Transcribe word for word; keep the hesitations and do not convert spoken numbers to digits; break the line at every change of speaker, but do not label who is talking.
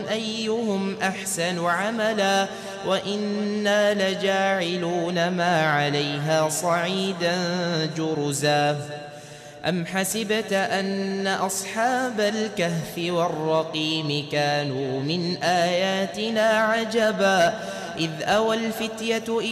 أيهم أحسن عملا وإنا لجاعلون ما عليها صعيدا جرزا أم حسبت أن أصحاب الكهف والرقيم كانوا من آياتنا عجبا إذ أوى الفتية